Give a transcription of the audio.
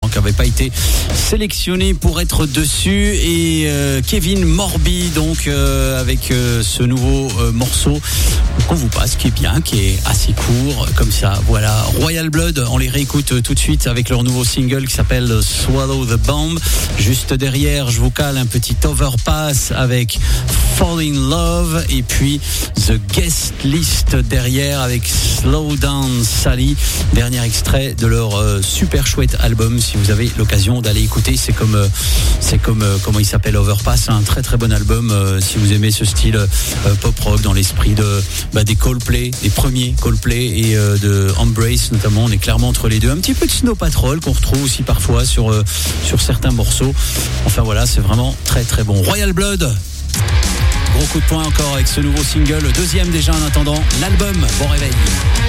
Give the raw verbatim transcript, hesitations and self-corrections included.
qui n'avait pas été sélectionné pour être dessus. Et euh, Kevin Morby, donc euh, avec euh, ce nouveau euh, morceau qu'on vous passe, qui est bien, qui est assez court, comme ça. Voilà, Royal Blood, on les réécoute tout de suite avec leur nouveau single qui s'appelle Swallow the Bomb. Juste derrière, je vous cale un petit Overpass avec Fall in Love, et puis The Guest List derrière avec Slow Down Sally, dernier extrait de leur euh, super chouette album. Si vous avez l'occasion d'aller écouter, c'est comme euh, c'est comme euh, comment il s'appelle, Overpass, un très très bon album euh, si vous aimez ce style euh, pop rock dans l'esprit de bah, des Coldplay, des premiers Coldplay et euh, de Embrace notamment. On est clairement entre les deux. Un petit peu de Snow Patrol qu'on retrouve aussi parfois sur euh, sur certains morceaux. Enfin voilà, c'est vraiment très très bon. Royal Blood, gros coup de poing encore avec ce nouveau single, le deuxième déjà en attendant l'album. Bon réveil.